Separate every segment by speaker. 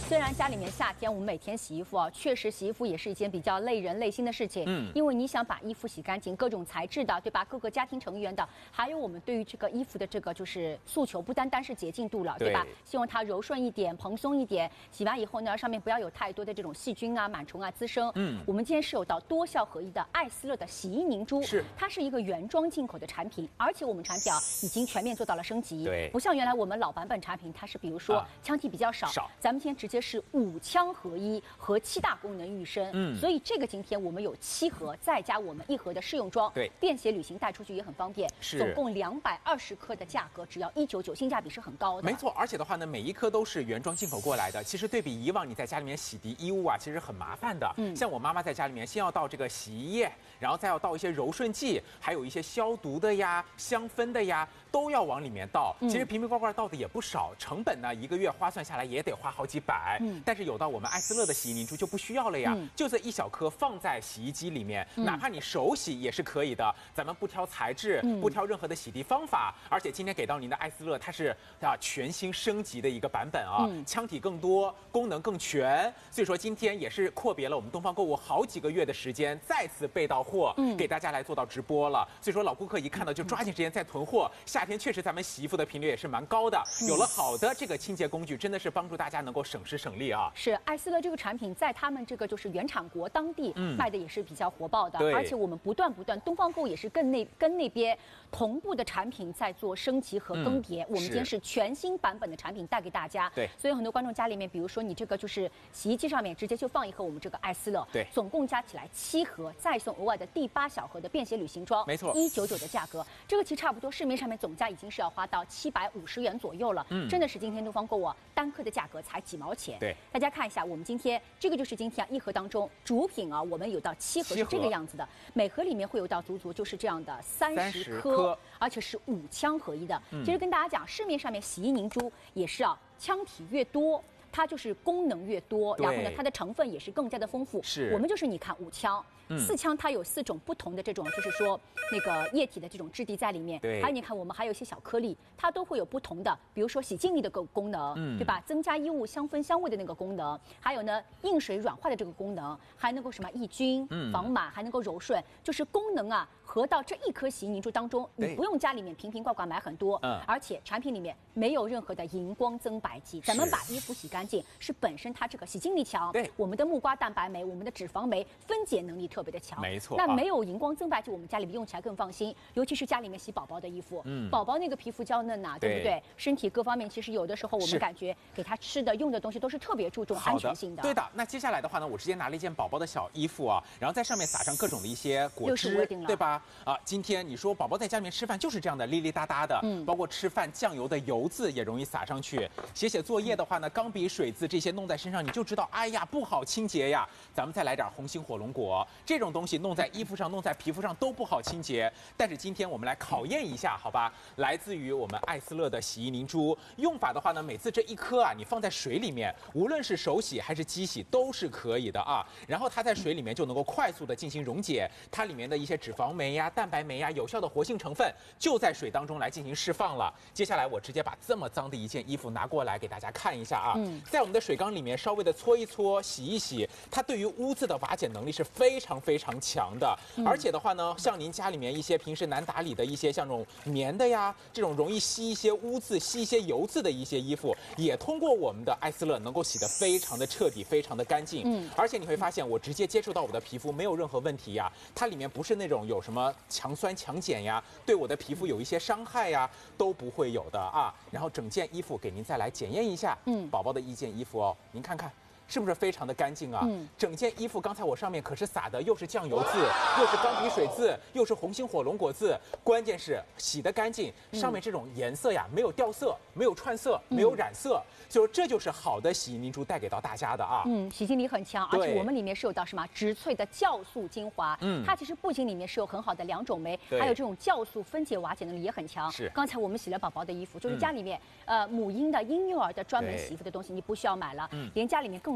Speaker 1: 虽然家里面夏天我们每天洗衣服啊，确实洗衣服也是一件比较累人累心的事情。因为你想把衣服洗干净，各种材质的，对吧？各个家庭成员的，还有我们对于这个衣服的这个就是诉求，不单单是洁净度了，对吧？希望它柔顺一点、蓬松一点。洗完以后呢，上面不要有太多的这种细菌啊、螨虫啊滋生。我们今天是有到多效合一的艾斯乐的洗衣凝珠，它是一个原装进口的产品，而且我们产品啊已经全面做到了升级。对，不像原来我们老版本产品，它是比如说腔体比较少，咱们今天直接是5腔合一和7大功能育生。所以这个今天我们有7盒，再加我们1盒的试用装，对，便携旅行带出去也很方便。总共220克的价格只要199，性价比是很高的。
Speaker 2: 没错，而且的话呢，每一颗都是原装进口过来的。其实对比以往你在家里面洗涤衣物啊，其实很麻烦的。像我妈妈在家里面，先要倒这个洗衣液，然后再要倒一些柔顺剂，还有一些消毒的呀、香氛的呀，都要往里面倒。其实瓶瓶罐罐倒的也不少，成本呢1个月花算下来也得花好几百。但是有到我们艾斯乐的洗衣凝珠就不需要了呀，就这1小颗放在洗衣机里面，哪怕你手洗也是可以的。咱们不挑材质，不挑任何的洗涤方法，而且今天给到您的艾斯乐，它是全新升级的一个版本啊，腔体更多，功能更全。所以说今天也是阔别了我们东方购物好几个月的时间，再次备到货，给大家来做到直播了。所以说老顾客一看到就抓紧时间再囤货。夏天确实咱们洗衣服的频率也是蛮高的，有了好的这个清洁工具，真的是帮助大家能够省时省力啊。
Speaker 1: 是艾斯乐这个产品在他们这个就是原产国当地卖的也是比较火爆的，而且我们不断东方购物也是跟那边同步的产品在做升级和更迭。我们今天是全新版本的产品带给大家。对，所以很多观众家里面，比如说你这个就是洗衣机上面直接就放一盒我们这个艾斯乐，对，总共加起来7盒，再送额外的第8小盒的便携旅行装，没错，199的价格，这个其实差不多市面上面总价已经是要花到750元左右了。真的是今天东方购物单颗的价格才几毛钱。对，大家看一下，我们今天这个就是今天1盒当中主品啊，我们有到7盒是这个样子的，每盒里面会有到足就是这样的30颗，而且是5腔合一的。其实跟大家讲，市面上面洗衣凝珠也是腔体越多，它就是功能越多，然后呢，它的成分也是更加的丰富。我们就是你看5腔。4腔它有4种不同的这种，就是说那个液体的这种质地在里面。对，还有你看我们还有一些小颗粒，它都会有不同的，比如说洗净力的功能，对吧？增加衣物香氛香味的那个功能，还有呢硬水软化的这个功能，还能够什么抑菌、防螨，还能够柔顺，就是功能合到这1颗洗衣凝珠当中，你不用家里面瓶瓶罐罐买很多，而且产品里面没有任何的荧光增白剂，咱们把衣服洗干净是本身它这个洗净力强，对，我们的木瓜蛋白酶、我们的脂肪酶分解能力特别的强，没错。那没有荧光增白剂，我们家里面用起来更放心，尤其是家里面洗宝宝的衣服，宝宝那个皮肤娇嫩对不对？身体各方面其实有的时候我们感觉给他吃的用的东西都是特别注重安全性的。
Speaker 2: 对的。那接下来的话呢，我直接拿了一件宝宝的小衣服然后在上面撒上各种的一些果汁，对吧？今天你说宝宝在家里面吃饭就是这样的粒粒哒哒的，包括吃饭酱油的油渍也容易撒上去。写作业的话呢，钢笔水渍这些弄在身上，你就知道，哎呀不好清洁呀。咱们再来点红心火龙果，这种东西弄在衣服上、弄在皮肤上都不好清洁。但是今天我们来考验一下，好吧？来自于我们艾斯乐的洗衣凝珠，用法的话呢，每次这1颗你放在水里面，无论是手洗还是机洗都是可以的然后它在水里面就能够快速的进行溶解，它里面的一些脂肪酶呀、蛋白酶呀、有效的活性成分就在水当中来进行释放了。接下来我直接把这么脏的一件衣服拿过来给大家看一下在我们的水缸里面稍微的搓一搓、洗一洗，它对于污渍的瓦解能力是非常非常强的。而且的话呢，像您家里面一些平时难打理的一些像这种棉的呀，这种容易吸一些污渍、吸一些油渍的一些衣服，也通过我们的艾斯乐能够洗得非常的彻底、非常的干净。而且你会发现，我直接接触到我的皮肤没有任何问题呀，它里面不是那种有什么强酸强碱呀，对我的皮肤有一些伤害呀，都不会有的然后整件衣服给您再来检验一下，宝宝的一件衣服您看看。是不是非常的干净整件衣服刚才我上面可是撒的又是酱油渍，又是钢笔水渍，又是红心火龙果渍，关键是洗得干净，上面这种颜色呀没有掉色，没有串色，没有染色，所以这就是好的洗衣凝珠带给到大家的
Speaker 1: 洗净力很强，而且我们里面是有到什么植萃的酵素精华，它其实不仅里面是有很好的2种酶，还有这种酵素分解瓦解能力也很强。是，刚才我们洗了宝宝的衣服，就是家里面母婴的婴幼儿的专门洗衣服的东西，你不需要买了，连家里面更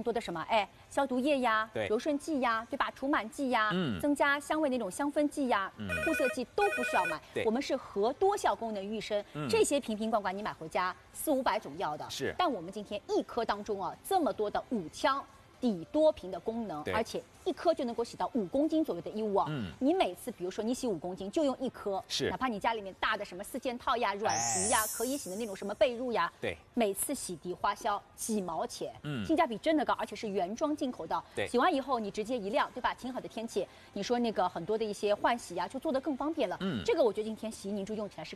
Speaker 1: 更多的什么？哎，消毒液呀，柔顺剂呀，对吧？除螨剂呀，增加香味那种香氛剂呀，护色剂都不需要买。我们是核多效功能育生，这些瓶瓶罐罐你买回家400-500种药的，
Speaker 2: 是。
Speaker 1: 但我们今天一颗当中啊，这么多的5羟底多平的功能，而且1颗就能够洗到5公斤左右的衣物啊。你每次比如说你洗5公斤，就用1颗，
Speaker 2: 是。
Speaker 1: 哪怕你家里面大的什么4件套呀、软皮呀、可以洗的那种什么被褥呀，
Speaker 2: 对，
Speaker 1: 每次洗涤花销几毛钱，性价比真的高，而且是原装进口的。
Speaker 2: 对，
Speaker 1: 洗完以后你直接一晾，对吧？晴好的天气，你说那个很多的一些换洗呀，就做得更方便了。这个我觉得今天洗衣凝珠用起来是